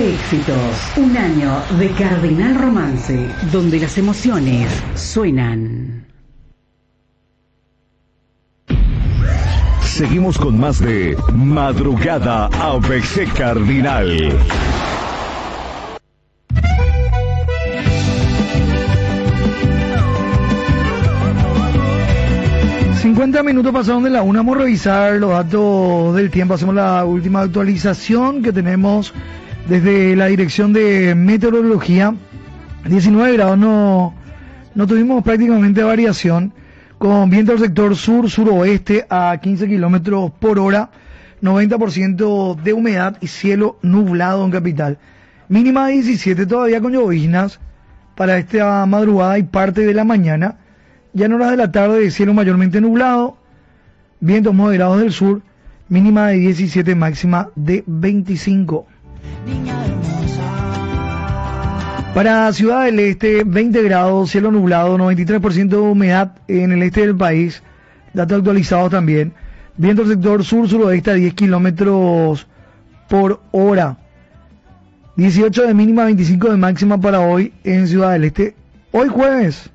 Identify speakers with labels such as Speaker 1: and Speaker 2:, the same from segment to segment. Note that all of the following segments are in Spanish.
Speaker 1: de éxitos. Un año de Cardinal Romance, donde las emociones suenan.
Speaker 2: Seguimos con más de Madrugada ABC Cardinal.
Speaker 3: Minutos pasaron de la una. Vamos a revisar los datos del tiempo. Hacemos la última actualización que tenemos desde la dirección de meteorología. 19 grados, no tuvimos prácticamente variación, con viento del sector sur-suroeste a 15 kilómetros por hora, 90% de humedad y cielo nublado en capital. Mínima 17, todavía con lloviznas para esta madrugada y parte de la mañana. Ya en horas de la tarde, cielo mayormente nublado, vientos moderados del sur, mínima de 17, máxima de 25. Para Ciudad del Este, 20 grados, cielo nublado, 93% de humedad en el este del país, datos actualizados también. Viento del sector sur-suroeste a 10 kilómetros por hora. 18 de mínima, 25 de máxima para hoy en Ciudad del Este. Hoy jueves,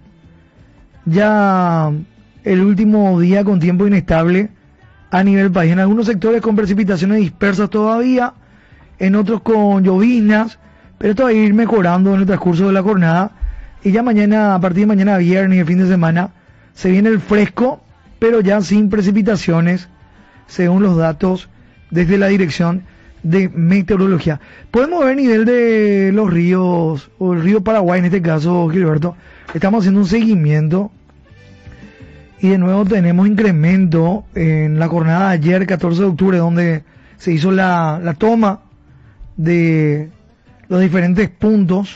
Speaker 3: ya el último día con tiempo inestable a nivel país. En algunos sectores con precipitaciones dispersas todavía, en otros con lloviznas, pero esto va a ir mejorando en el transcurso de la jornada. Y ya mañana, a partir de mañana viernes y el fin de semana, se viene el fresco, pero ya sin precipitaciones, según los datos desde la dirección de meteorología. Podemos ver el nivel de los ríos, o el río Paraguay en este caso, Gilberto. Estamos haciendo un seguimiento y de nuevo tenemos incremento en la jornada de ayer, 14 de octubre, donde se hizo la toma de los diferentes puntos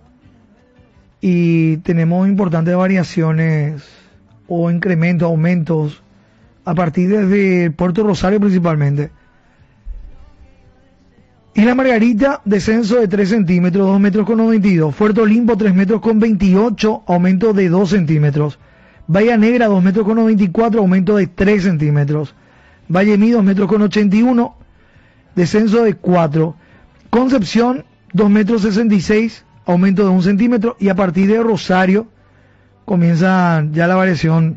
Speaker 3: y tenemos importantes variaciones o incrementos, aumentos a partir desde Puerto Rosario principalmente. Isla Margarita, descenso de 3 centímetros, 2 metros con 92. Puerto Olimpo, 3 metros con 28, aumento de 2 centímetros. Bahía Negra, 2 metros con 94, aumento de 3 centímetros. Valle Mí, 2 metros con 81, descenso de 4. Concepción, 2 metros 66, aumento de 1 centímetro. Y a partir de Rosario comienza ya la variación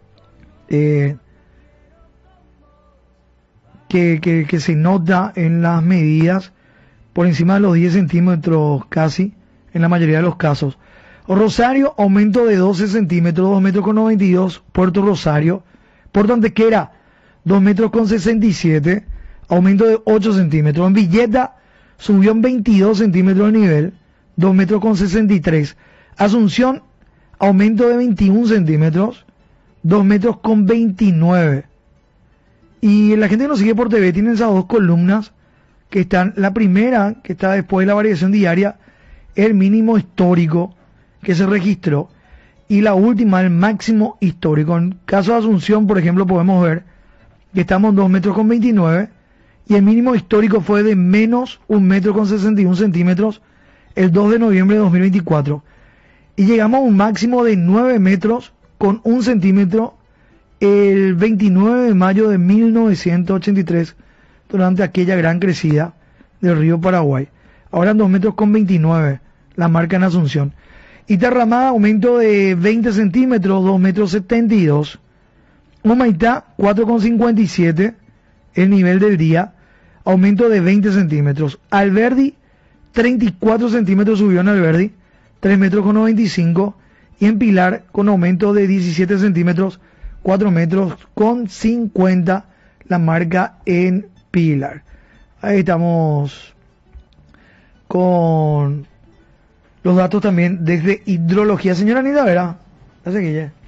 Speaker 3: que se nota en las medidas por encima de los 10 centímetros casi en la mayoría de los casos. Rosario, aumento de 12 centímetros, 2 metros con 92, Puerto Rosario. Puerto Antequera, 2 metros con 67, aumento de 8 centímetros. En Villeta, subió en 22 centímetros de nivel, 2 metros con 63. Asunción, aumento de 21 centímetros, 2 metros con 29. Y la gente que nos sigue por TV tiene esas dos columnas que están, la primera que está después de la variación diaria, el mínimo histórico que se registró, y la última, el máximo histórico. En caso de Asunción, por ejemplo, podemos ver que estamos en 2 metros con 29 y el mínimo histórico fue de menos 1 metro con 61 centímetros el 2 de noviembre de 2024 y llegamos a un máximo de 9 metros con 1 centímetro el 29 de mayo de 1983, durante aquella gran crecida del río Paraguay. Ahora en 2 metros con 29, la marca en Asunción. Y Terramada, aumento de 20 centímetros, 2 metros 72. Humaitá, 4 con 57, el nivel del día, aumento de 20 centímetros. Alberdi, 34 centímetros subió en Alberdi, 3 metros con 95. Y en Pilar, con aumento de 17 centímetros, 4 metros con 50, la marca en Pilar. Ahí estamos con los datos también desde hidrología. Señora Anita Vera, hace que ya.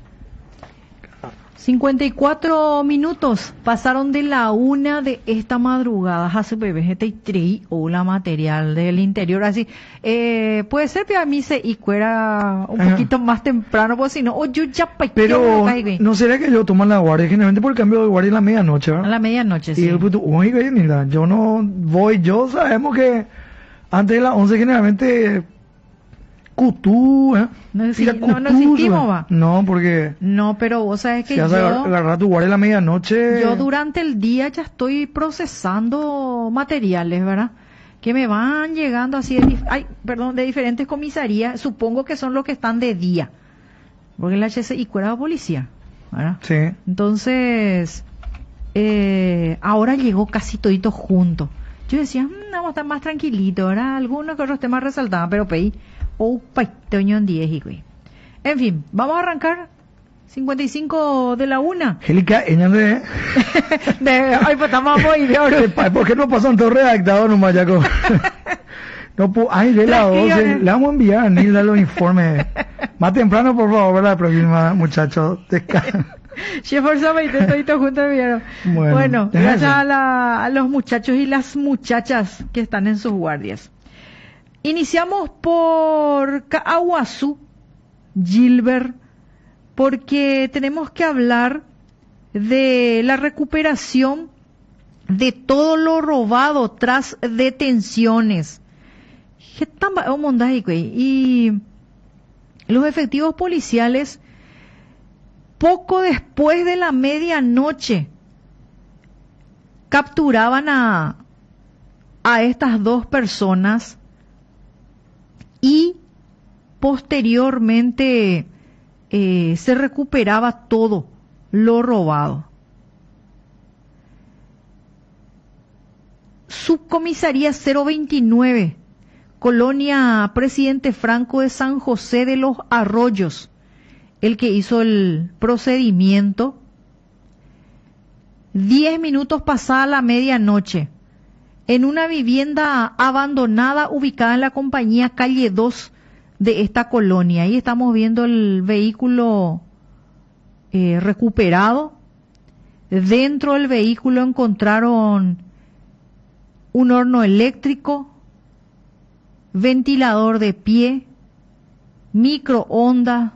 Speaker 4: 54 minutos pasaron de la 1 de esta madrugada. HCPB o la material del interior. Así, puede ser que a mí se fuera un poquito más temprano, pues si no, yo ya
Speaker 3: pero no será que yo tomo la guardia, generalmente por el cambio de guardia en la medianoche, ¿verdad?
Speaker 4: A la medianoche, sí.
Speaker 3: Y mira, yo no voy, sabemos que antes de las 11 generalmente Cutú,
Speaker 4: no existimos, va.
Speaker 3: No, porque...
Speaker 4: No, pero vos sabés que
Speaker 3: si vas a agarrar tu guardia en la medianoche...
Speaker 4: Yo durante el día ya estoy procesando materiales, ¿verdad? que me van llegando así de diferentes comisarías, supongo que son los que están de día, porque el HCI era policía, ¿verdad?
Speaker 3: Sí.
Speaker 4: Entonces, ahora llegó casi todito junto. Yo decía, vamos a estar más tranquilitos, ¿verdad? Algunos que otros temas resaltaban, pero peí, toño en 10 y güey. En fin, vamos a arrancar 55 de la 1.
Speaker 3: Angélica, ella de...
Speaker 4: Ay, pues estamos muy de oro.
Speaker 3: ¿Por qué no pasan todos redactados nomás, Jaco? No puedo... Ay, de la 12. Le vamos a enviar a Nilda los informes. Más temprano, por favor, ¿verdad? La próxima, muchachos.
Speaker 4: Si forzaba y todito juntos vieron. Bueno, gracias a los muchachos y las muchachas que están en sus guardias. Iniciamos por Caaguazú, Gilbert, porque tenemos que hablar de la recuperación de todo lo robado tras detenciones. Y los efectivos policiales, poco después de la medianoche, capturaban a estas dos personas y posteriormente se recuperaba todo lo robado. Subcomisaría 029, Colonia Presidente Franco de San José de los Arroyos, el que hizo el procedimiento. 10 minutos pasada la medianoche, en una vivienda abandonada ubicada en la compañía Calle 2 de esta colonia. Ahí estamos viendo el vehículo recuperado. Dentro del vehículo encontraron un horno eléctrico, ventilador de pie, microondas,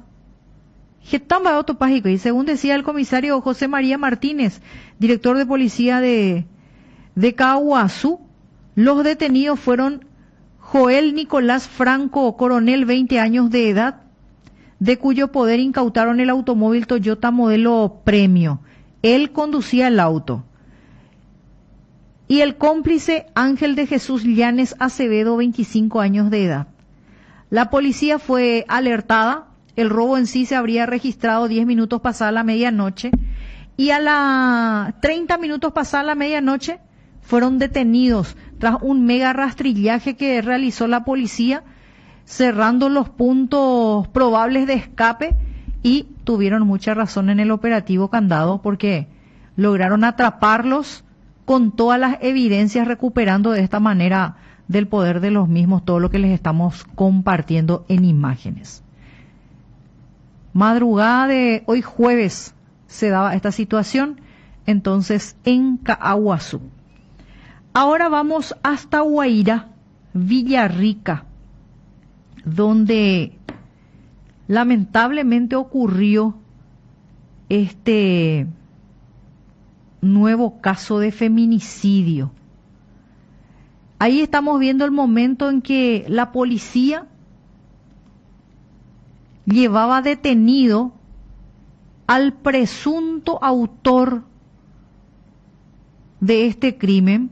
Speaker 4: y según decía el comisario José María Martínez, director de policía de Caaguazú, los detenidos fueron Joel Nicolás Franco, coronel, 20 años de edad, de cuyo poder incautaron el automóvil Toyota modelo Premio. Él conducía el auto. Y el cómplice Ángel de Jesús Llanes Acevedo, 25 años de edad. La policía fue alertada. El robo en sí se habría registrado 10 minutos pasada la medianoche. Y a la 30 minutos pasada la medianoche fueron detenidos tras un mega rastrillaje que realizó la policía, cerrando los puntos probables de escape, y tuvieron mucha razón en el operativo Candado, porque lograron atraparlos con todas las evidencias, recuperando de esta manera del poder de los mismos todo lo que les estamos compartiendo en imágenes. Madrugada de hoy jueves se daba esta situación, entonces, en Caaguazú. Ahora vamos hasta Guairá, Villarrica, donde lamentablemente ocurrió este nuevo caso de feminicidio. Ahí estamos viendo el momento en que la policía llevaba detenido al presunto autor de este crimen,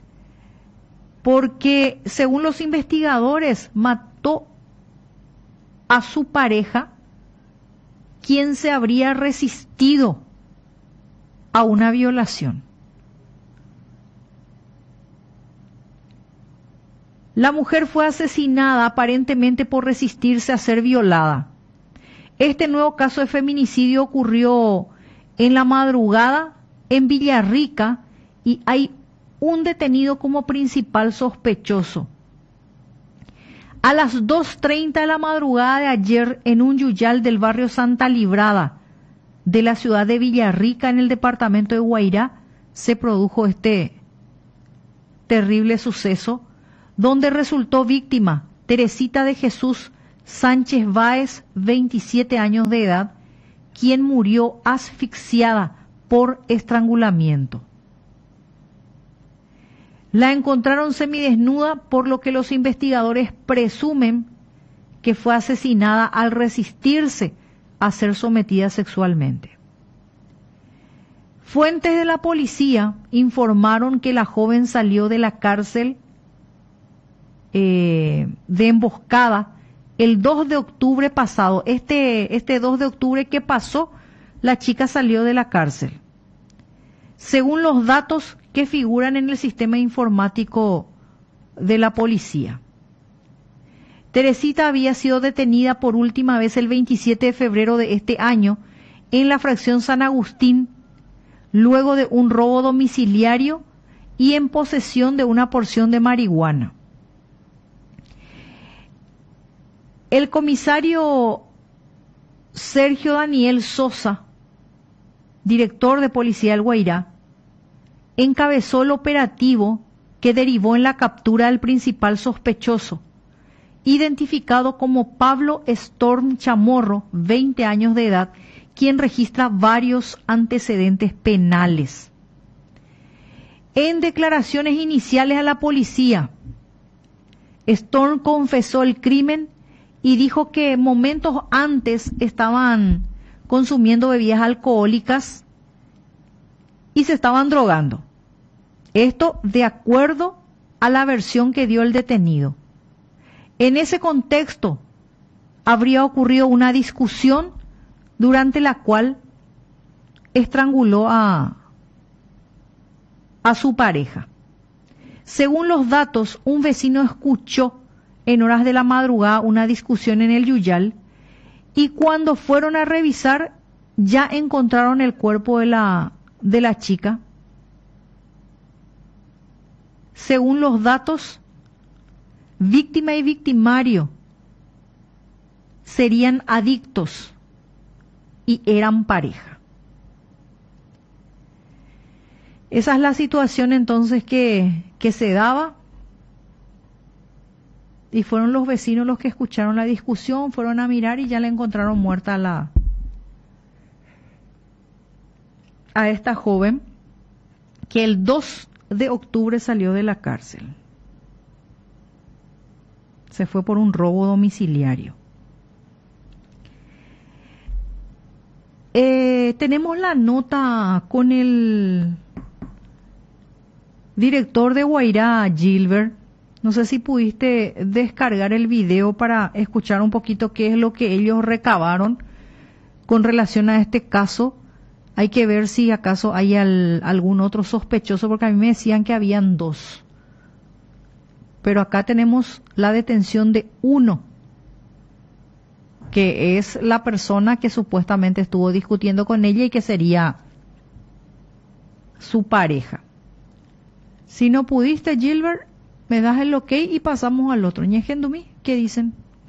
Speaker 4: porque según los investigadores mató a su pareja, quien se habría resistido a una violación. La mujer fue asesinada aparentemente por resistirse a ser violada. Este nuevo caso de feminicidio ocurrió en la madrugada en Villarrica y hay un detenido como principal sospechoso. A las 2:30 de la madrugada de ayer, en un yuyal del barrio Santa Librada de la ciudad de Villarrica, en el departamento de Guairá, se produjo este terrible suceso, donde resultó víctima Teresita de Jesús Sánchez Báez, 27 años de edad, quien murió asfixiada por estrangulamiento. La encontraron semidesnuda, por lo que los investigadores presumen que fue asesinada al resistirse a ser sometida sexualmente. Fuentes de la policía informaron que la joven salió de la cárcel de emboscada el 2 de octubre pasado. Este 2 de octubre que pasó, la chica salió de la cárcel. Según los datos que figuran en el sistema informático de la policía, Teresita había sido detenida por última vez el 27 de febrero de este año en la fracción San Agustín, luego de un robo domiciliario y en posesión de una porción de marihuana. El comisario Sergio Daniel Sosa, director de Policía del Guairá, encabezó el operativo que derivó en la captura del principal sospechoso, identificado como Pablo Storm Chamorro, 20 años de edad, quien registra varios antecedentes penales. En declaraciones iniciales a la policía, Storm confesó el crimen y dijo que momentos antes estaban consumiendo bebidas alcohólicas y se estaban drogando. Esto de acuerdo a la versión que dio el detenido. En ese contexto habría ocurrido una discusión durante la cual estranguló a su pareja. Según los datos, un vecino escuchó en horas de la madrugada una discusión en el Yuyal y cuando fueron a revisar ya encontraron el cuerpo de la chica. Según los datos, víctima y victimario serían adictos y eran pareja. Esa es la situación entonces que se daba, y fueron los vecinos los que escucharon la discusión, fueron a mirar y ya le encontraron muerta a esta joven que el 2 de octubre salió de la cárcel. Se fue por un robo domiciliario. Tenemos la nota con el director de Guairá, Gilbert. No sé si pudiste descargar el video para escuchar un poquito qué es lo que ellos recabaron con relación a este caso. Hay que ver si acaso hay algún otro sospechoso, porque a mí me decían que habían 2. Pero acá tenemos la detención de uno, que es la persona que supuestamente estuvo discutiendo con ella y que sería su pareja. Si no pudiste, Gilbert, me das el ok y pasamos al otro. Ñegendumi, ¿qué dicen?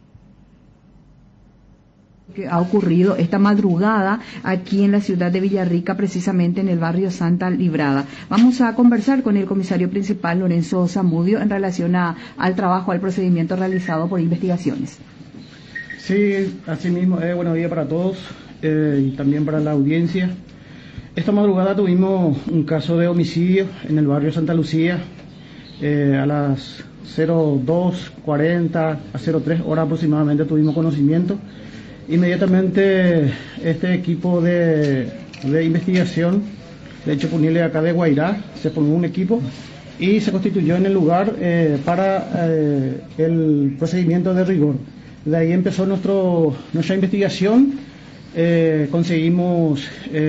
Speaker 5: Que ha ocurrido esta madrugada aquí en la ciudad de Villarrica, precisamente en el barrio Santa Librada. Vamos a conversar con el comisario principal, Lorenzo Zamudio, en relación al trabajo, al procedimiento realizado por investigaciones.
Speaker 6: Sí, así mismo, buenos días para todos y también para la audiencia. Esta madrugada tuvimos un caso de homicidio en el barrio Santa Lucía a las 02:40 a 03 horas aproximadamente tuvimos conocimiento. Inmediatamente este equipo de investigación de hecho Punile acá de Guairá se formó un equipo y se constituyó en el lugar para el procedimiento de rigor. De ahí empezó nuestra investigación. Conseguimos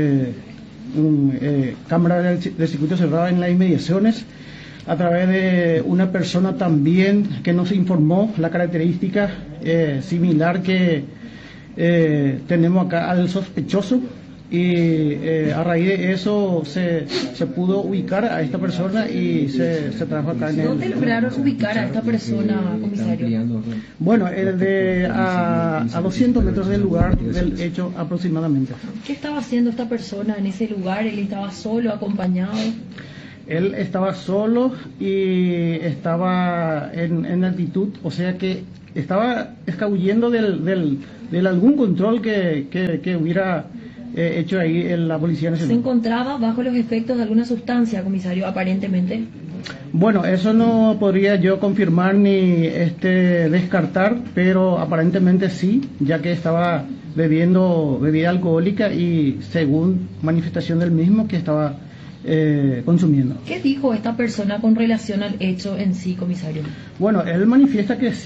Speaker 6: cámara de circuito cerrado en las inmediaciones a través de una persona también que nos informó la característica similar que tenemos acá al sospechoso, y a raíz de eso se pudo ubicar a esta persona y se trajo acá en el...
Speaker 7: ¿Dónde lograron ubicar a esta persona, comisario?
Speaker 6: Bueno, a 200 metros del lugar del hecho aproximadamente.
Speaker 7: ¿Qué estaba haciendo esta persona en ese lugar? ¿Él estaba solo, acompañado?
Speaker 6: Él estaba solo y estaba en altitud, o sea que estaba escabullendo del algún control que hubiera hecho ahí en la Policía Nacional.
Speaker 7: ¿Se encontraba bajo los efectos de alguna sustancia, comisario, aparentemente?
Speaker 6: Bueno, eso no podría yo confirmar ni descartar, pero aparentemente sí, ya que estaba bebiendo bebida alcohólica y según manifestación del mismo que estaba consumiendo.
Speaker 7: ¿Qué dijo esta persona con relación al hecho en sí, comisario?
Speaker 6: Bueno, él manifiesta que sí.